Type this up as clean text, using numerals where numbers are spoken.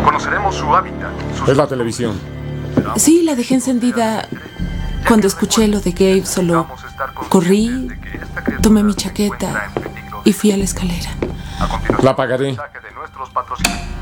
Conoceremos su hábitat. Es la televisión. Sí, la dejé encendida. Cuando escuché lo de Gabe, solo corrí, tomé mi chaqueta y fui a la escalera. La apagaré. De nuestros patrocinadores.